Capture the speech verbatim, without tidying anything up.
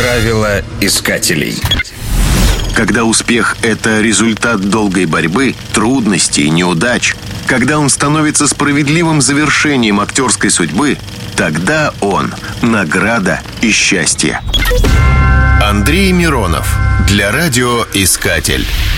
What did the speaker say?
Правила искателей. Когда успех – это результат долгой борьбы, трудностей, неудач, когда он становится справедливым завершением актерской судьбы, тогда он – награда и счастье. Андрей Миронов для радиоискатель.